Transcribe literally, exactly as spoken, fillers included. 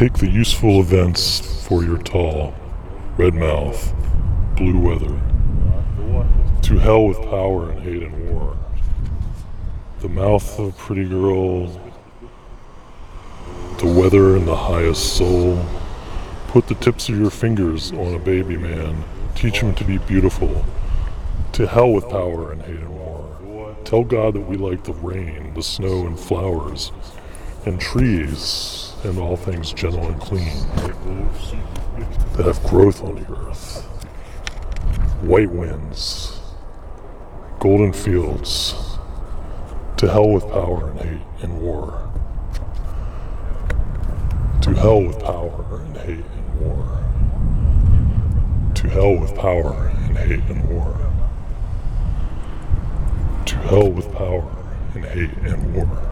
Take the useful events for your tall, red mouth, blue weather. To hell with power and hate and war. The mouth of a pretty girl, the weather and the highest soul. Put the tips of your fingers on a baby man. Teach him to be beautiful. To hell with power and hate and war. Tell God that we like the rain, the snow and flowers, and trees, and all things gentle and clean, that have growth on the earth. White winds, golden fields, to hell with power and hate and war. To hell with power and hate and war. To hell with power and hate and war. To hell with power and hate and war.